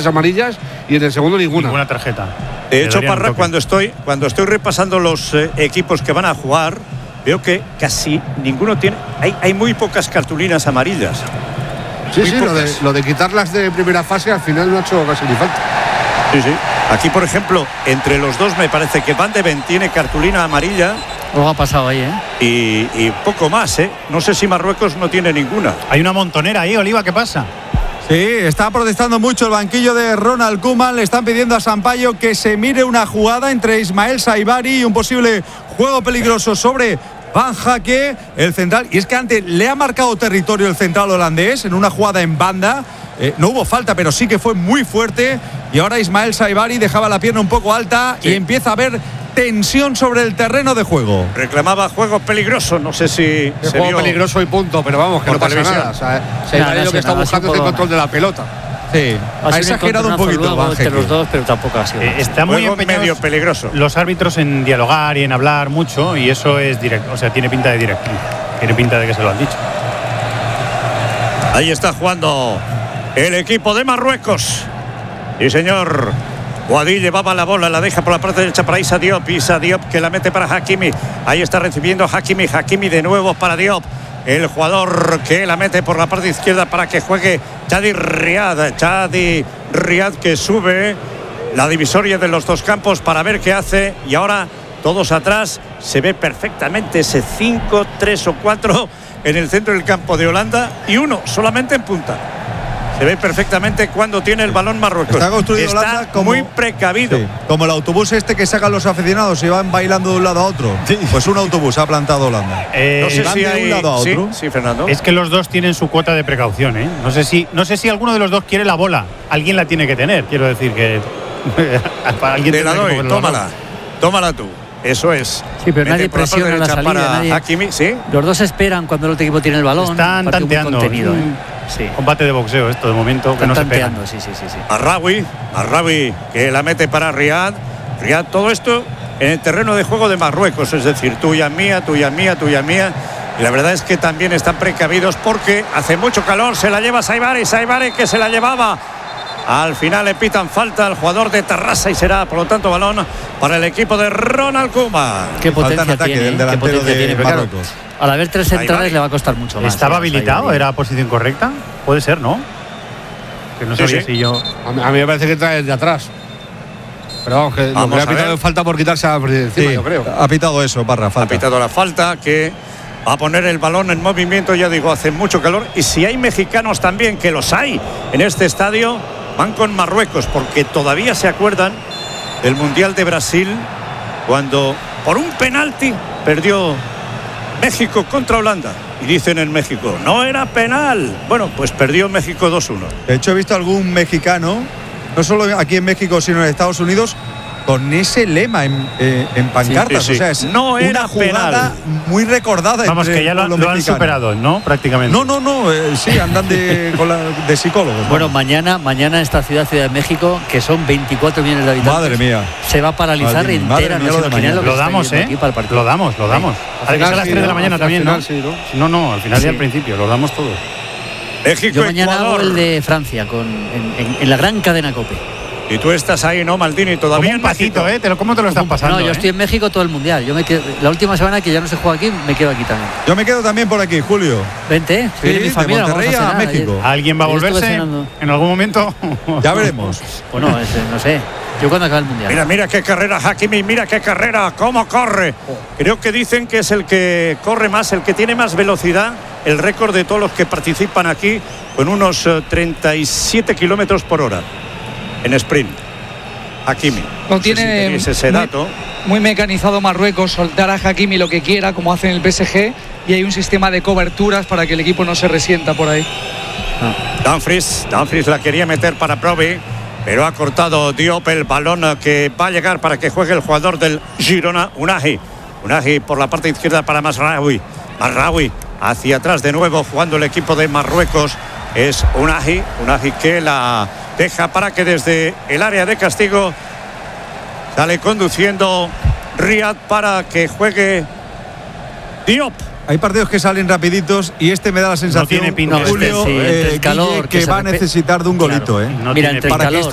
bastantes amarillas y en el segundo ninguna tarjeta. De hecho, Parra, cuando estoy repasando los equipos que van a jugar, veo que casi ninguno tiene. Hay muy pocas cartulinas amarillas. Sí, lo de quitarlas de primera fase al final no ha hecho casi ni falta. Sí. Aquí, por ejemplo, entre los dos me parece que Van de Ven tiene cartulina amarilla. Algo ha pasado ahí, Y poco más, No sé si Marruecos no tiene ninguna. Hay una montonera ahí, Oliva, ¿qué pasa? Sí, está protestando mucho el banquillo de Ronald Koeman. Le están pidiendo a Sampaio que se mire una jugada entre Ismael Saibari y un posible juego peligroso sobre Van Jaque, el central. Y es que antes le ha marcado territorio el central holandés en una jugada en banda. No hubo falta, pero sí que fue muy fuerte. Y ahora Ismael Saibari dejaba la pierna un poco alta y empieza a haber tensión sobre el terreno de juego. Reclamaba juego peligroso, no sé si se juego vio peligroso y punto, pero vamos, que no pasa nada. O sea, Saibari lo que está buscando es el control de la pelota. Sí, ha exagerado un poquito entre los dos, pero tampoco ha sido. Está muy medio peligroso. Los árbitros en dialogar y en hablar mucho, y eso es directo, o sea, tiene pinta de directo. Tiene pinta de que se lo han dicho. Ahí está jugando el equipo de Marruecos. Sí, señor. Boadí llevaba la bola, la deja por la parte derecha para Issa Diop que la mete para Hakimi. Ahí está recibiendo Hakimi de nuevo para Diop. El jugador que la mete por la parte izquierda para que juegue Chadi Riad que sube la divisoria de los dos campos para ver qué hace. Y ahora todos atrás, se ve perfectamente ese 5, 3 o 4 en el centro del campo de Holanda y uno solamente en punta. Se ve perfectamente cuando tiene el balón Marruecos. Está construido Holanda como, muy precavido. Sí, como el autobús este que sacan los aficionados y van bailando de un lado a otro. Sí. Pues un autobús ha plantado Holanda. No sé si de un lado a otro. Sí, Fernando. Es que los dos tienen su cuota de precaución, ¿eh? No sé si alguno de los dos quiere la bola. Alguien la tiene que tener. Quiero decir que alguien te la doy, tómala tú. Eso es. Sí, pero nadie presiona la salida. Hakimi, ¿sí? Los dos esperan cuando el otro equipo tiene el balón. Están tanteando. Sí. Combate de boxeo esto de momento, que no se pegan. Sí. Marraoui que la mete para Riad, todo esto en el terreno de juego de Marruecos, es decir, tuya, mía. Y la verdad es que también están precavidos porque hace mucho calor, se la lleva Saibari que se la llevaba. Al final le pitan falta al jugador de Terrassa y será, por lo tanto, balón para el equipo de Ronald Koeman. Qué potencia tiene, del delantero de Marruecos. Claro, al haber tres centrales le va a costar mucho más. ¿Estaba habilitado? ¿Era posición correcta? Puede ser, ¿no? Que no sabía si yo... A mí me parece que trae desde atrás. Pero vamos, que lo que le ha pitado falta por quitarse encima, yo creo. Ha pitado eso, falta. Ha pitado la falta que va a poner el balón en movimiento, ya digo, hace mucho calor. Y si hay mexicanos también, que los hay en este estadio, van con Marruecos, porque todavía se acuerdan del Mundial de Brasil, cuando por un penalti perdió México contra Holanda. Y dicen en México, no era penal. Bueno, pues perdió México 2-1. De hecho, he visto algún mexicano, no solo aquí en México, sino en Estados Unidos, con ese lema en pancartas. Sí. O sea, es no era una jugada penal. Muy recordada. Vamos, que ya lo han superado, ¿no? Prácticamente. No, sí, andan de psicólogos. Bueno, mañana esta ciudad de México, que son 24 millones de habitantes. Madre mía. Se va a paralizar entera. Lo damos, Lo damos. Al final, a las 3 de la mañana también, ¿no? No, al final y al principio, lo damos todo. México, yo mañana Ecuador. hago el de Francia en la gran cadena COPE. Y tú estás ahí, ¿no, Maldini? Todavía como un patito, ¿eh? ¿Cómo te lo estás pasando? No, yo estoy en México todo el mundial. Yo me quedo, la última semana que ya no se juega aquí, me quedo aquí también. Yo me quedo también por aquí, Julio. Vente, sí, mi familia, de Monterrey a México. ¿Alguien va a volverse en algún momento? Ya veremos. Bueno, no sé. Yo cuando acabe el mundial. Mira qué carrera Hakimi, mira qué carrera, cómo corre. Creo que dicen que es el que corre más, el que tiene más velocidad, el récord de todos los que participan aquí, con unos 37 kilómetros por hora en sprint. Hakimi. No tiene ese dato. Muy mecanizado Marruecos, soltar a Hakimi lo que quiera, como hacen en el PSG, y hay un sistema de coberturas para que el equipo no se resienta por ahí. Dumfries la quería meter para Provi, pero ha cortado Diop el balón que va a llegar para que juegue el jugador del Girona, Unahi por la parte izquierda para Mazraoui hacia atrás de nuevo jugando el equipo de Marruecos. Es Unahi que la deja para que desde el área de castigo sale conduciendo Riad para que juegue Diop. Hay partidos que salen rapiditos y este me da la sensación, no tiene pinta, Julio, el calor, que va a necesitar de un golito. Mira, entre el calor